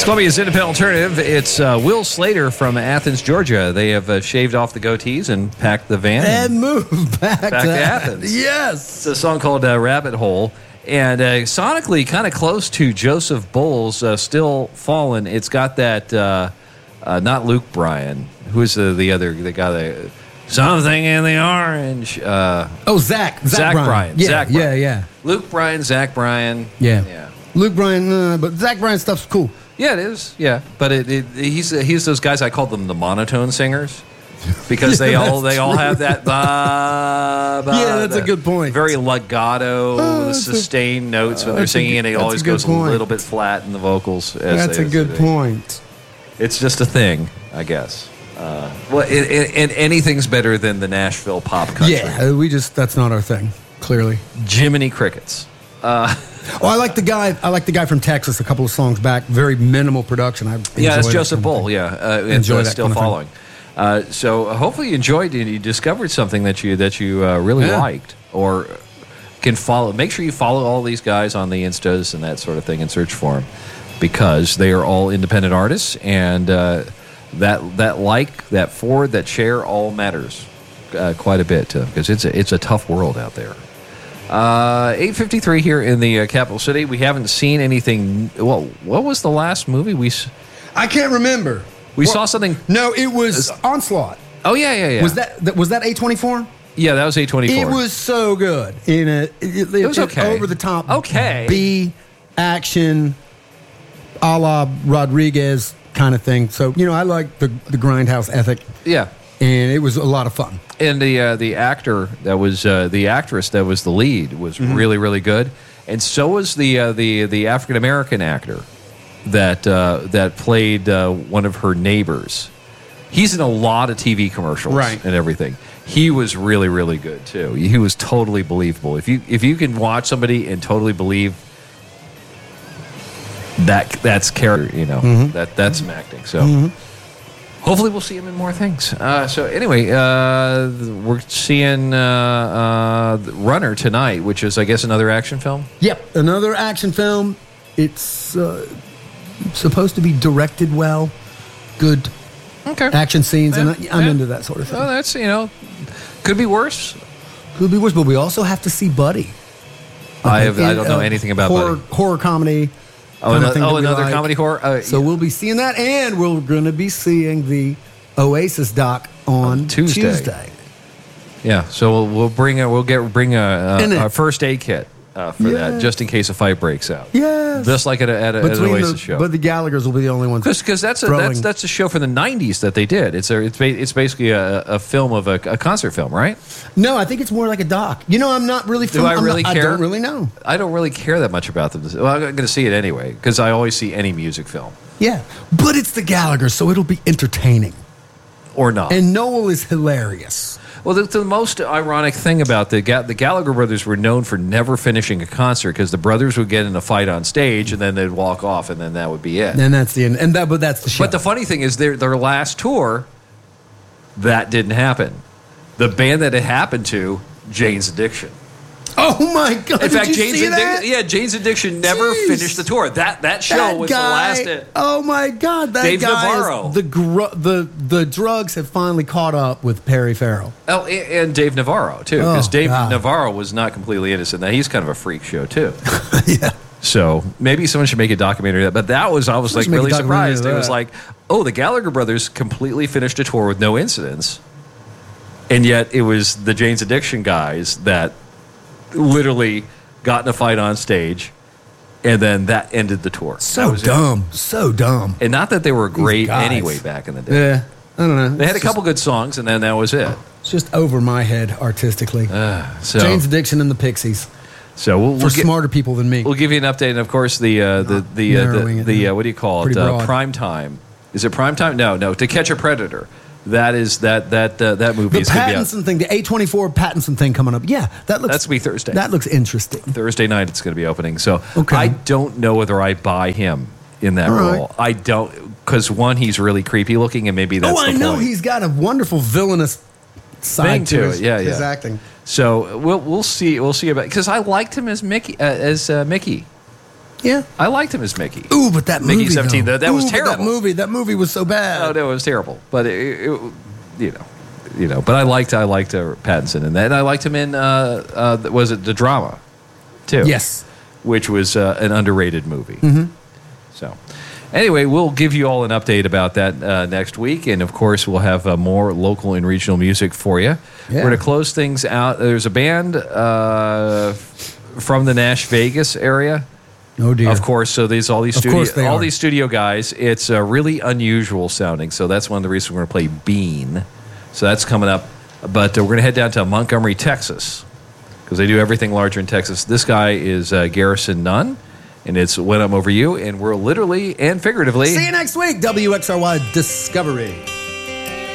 It's Columbia's Independent Alternative. It's Will Slater from Athens, Georgia. They have shaved off the goatees and packed the van and moved back to Athens. Yes. It's a song called Rabbit Hole. And sonically kind of close to Joseph Bull's Still Fallen. It's got that, not Luke Bryan. Who's the guy that... Something in the orange. Zach Bryan. Yeah, Zach Bryan. yeah. Luke Bryan, Zach Bryan. Yeah. Luke Bryan, but Zach Bryan stuff's cool. Yeah, it is. Yeah, but he's those guys. I call them the monotone singers because they all have that. Yeah, that's a good point. Very legato, the sustained notes when they're singing, and it always goes a little bit flat in the vocals. That's a good point. It's just a thing, I guess. Well, and anything's better than the Nashville pop country. Yeah, that's not our thing. Clearly, Jiminy Crickets. I like the guy from Texas. A couple of songs back, very minimal production. That's Joseph Bull. Enjoy that still following. So hopefully you enjoyed it. You discovered something that you really liked, or can follow. Make sure you follow all these guys on the Instas and that sort of thing, and search for them, because they are all independent artists, and that forward, that share, all matters quite a bit, because it's a tough world out there. 8:53 here in the capital city. We haven't seen anything. Well, what was the last movie I can't remember. We saw something. No, it was Onslaught. Oh yeah. Was that A24? Yeah, that was A24. It was so good. It was okay. Over the top. Okay. B action, a la Rodriguez kind of thing. So I like the grindhouse ethic. Yeah. And it was a lot of fun. And the actor that was the actress that was the lead was really, really good. And so was the African American actor that played one of her neighbors. He's in a lot of TV commercials and everything. He was really, really good too. He was totally believable. If you can watch somebody and totally believe that's character, that's some acting. So. Hopefully we'll see him in more things. So anyway, we're seeing Runner tonight, which is, I guess, another action film? Yep, another action film. It's supposed to be directed well, good action scenes, and I'm into that sort of thing. Well, that's, could be worse. Could be worse, but we also have to see Buddy. I don't know anything about Buddy. Horror comedy. Another comedy horror. So we'll be seeing that, and we're going to be seeing the Oasis doc on Tuesday. Yeah, so we'll bring a first aid kit for that, just in case a fight breaks out. Yes, just like at an Oasis show. But the Gallaghers will be the only ones. Because that's a show from the '90s that they did. It's basically a film of a concert film, right? No, I think it's more like a doc. I'm not really. Do I really care? I don't really know. I don't really care that much about them. Well, I'm going to see it anyway because I always see any music film. Yeah, but it's the Gallaghers, so it'll be entertaining. Or not. And Noel is hilarious. Well, the most ironic thing about the Gallagher brothers were known for never finishing a concert because the brothers would get in a fight on stage and then they'd walk off and then that would be it. And that's the end. But that's the show. But the funny thing is, their last tour, that didn't happen. The band that it happened to, Jane's Addiction. Oh my God! In fact, Jane's Addiction never finished the tour. That show was the last. Oh my God! Dave Navarro. The drugs have finally caught up with Perry Farrell. Oh, and Dave Navarro too, because Dave Navarro was not completely innocent. Now he's kind of a freak show too. Yeah. So maybe someone should make a documentary of that. But I was like really surprised. It was like, the Gallagher brothers completely finished a tour with no incidents, and yet it was the Jane's Addiction guys that literally got in a fight on stage, and then that ended the tour. So dumb. And not that they were great anyway back in the day. Yeah, I don't know. They had a couple good songs, and then that was it. It's just over my head artistically. Jane's Addiction and the Pixies. So we'll smarter people than me. We'll give you an update, and of course the what do you call it? Prime Time. Is it Prime Time? No. To Catch a Predator. That is that movie. The Pattinson thing, the A24 Pattinson thing coming up. Yeah, that's going to be Thursday. That looks interesting. Thursday night it's going to be opening. So I don't know whether I buy him in that role. I don't, because one, he's really creepy looking, and maybe that's the point. I know he's got a wonderful villainous side to his acting. So we'll see about, because I liked him as Mickey. Yeah. I liked him as Mickey. Ooh, but that movie, Mickey 17, though. that was Ooh, but terrible. That movie was so bad. Oh, no, it was terrible. But but I liked Pattinson in that, and I liked him in was it The Drama, too? Yes. Which was an underrated movie. Mm-hmm. So, anyway, we'll give you all an update about that next week, and of course, we'll have more local and regional music for you. Yeah. We're going to close things out. There's a band from the Nash Vegas area. Oh dear. Of course, so these all these studio guys. It's really unusual sounding, so that's one of the reasons we're going to play Bean. So that's coming up, but we're going to head down to Montgomery, Texas, because they do everything larger in Texas. This guy is Garrison Nunn, and it's When I'm Over You, and we're literally and figuratively. See you next week, WXRY Discovery.